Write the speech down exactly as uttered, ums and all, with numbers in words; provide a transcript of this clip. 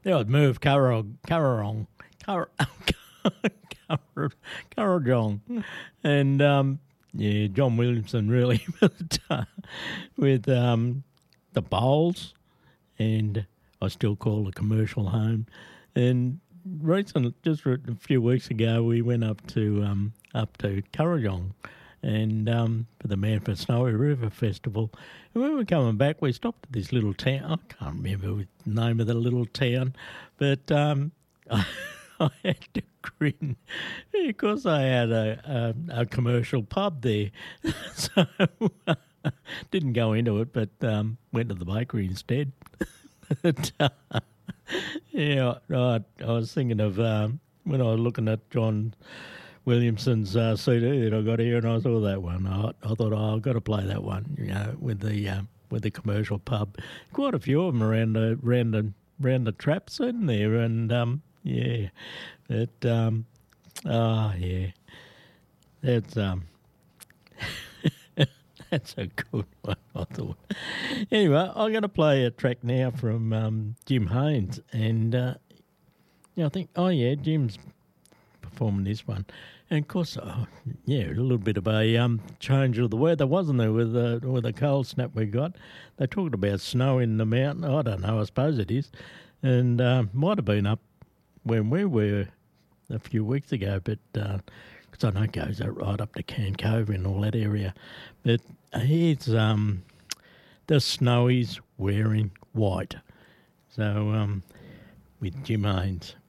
That was Merv Currarong, Currarong, Curr- Curr- Currajong. And, um, yeah, John Williamson really with, uh, with um, the bowls, and I still call it a commercial home. And recently, just a few weeks ago, we went up to um, up to Currajong and um, for the Manford Snowy River Festival. And when we were coming back, we stopped at this little town. I can't remember the name of the little town, but um, I, I had to grin because I had a, a, a commercial pub there. So didn't go into it, but um, went to the bakery instead. But, uh, yeah, I, I was thinking of um, when I was looking at John Williamson's uh, C D that I got here, and I saw that one. I, I thought, oh, I've got to play that one, you know, with the uh, with the commercial pub. Quite a few of them around the around the around the trap scene there, and um, yeah, it um, oh yeah, that's um. That's a good one, I thought. Anyway, I'm going to play a track now from um, Jim Haynes. And uh, yeah, I think, oh, yeah, Jim's performing this one. And, of course, oh, yeah, a little bit of a um, change of the weather, wasn't there, with, uh, with the cold snap we got. They talked about snow in the mountain. I don't know, I suppose it is. And uh, might have been up when we were a few weeks ago, but... Uh, I know it goes right up to Can Cove and all that area. But here's um, the Snowies wearing white. So um, with Jim Haynes.